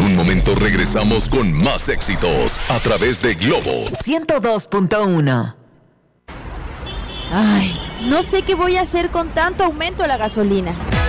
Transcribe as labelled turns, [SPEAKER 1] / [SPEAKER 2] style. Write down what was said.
[SPEAKER 1] un momento regresamos con más éxitos a través de Globo
[SPEAKER 2] 102.1.
[SPEAKER 3] Ay, no sé qué voy a hacer con tanto aumento a la gasolina.